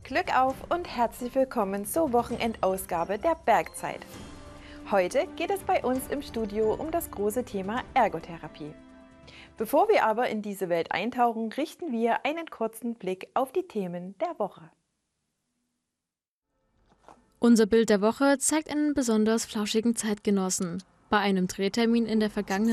Glück auf und herzlich willkommen zur Wochenendausgabe der Bergzeit. Heute geht es bei uns im Studio um das große Thema Ergotherapie. Bevor wir aber in diese Welt eintauchen, richten wir einen kurzen Blick auf die Themen der Woche. Unser Bild der Woche zeigt einen besonders flauschigen Zeitgenossen. Bei einem Drehtermin in der vergangenen